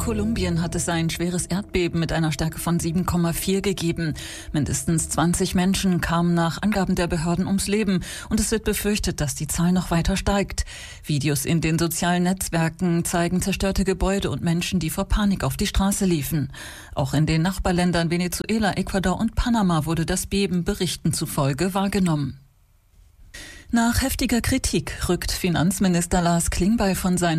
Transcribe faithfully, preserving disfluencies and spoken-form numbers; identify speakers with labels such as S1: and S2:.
S1: Kolumbien hat es ein schweres Erdbeben mit einer Stärke von sieben Komma vier gegeben. Mindestens zwanzig Menschen kamen nach Angaben der Behörden ums Leben und es wird befürchtet, dass die Zahl noch weiter steigt. Videos in den sozialen Netzwerken zeigen zerstörte Gebäude und Menschen, die vor Panik auf die Straße liefen. Auch in den Nachbarländern Venezuela, Ecuador und Panama wurde das Beben Berichten zufolge wahrgenommen. Nach heftiger Kritik rückt Finanzminister Lars Klingbeil von seinem